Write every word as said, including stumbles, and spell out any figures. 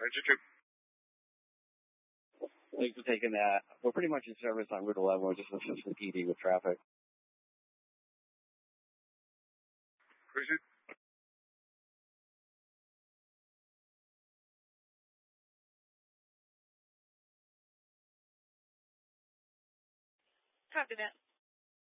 Roger, two. Thanks for taking that. We're pretty much in service on Route eleven. We're just listening to the P D with traffic. Roger. Copy that.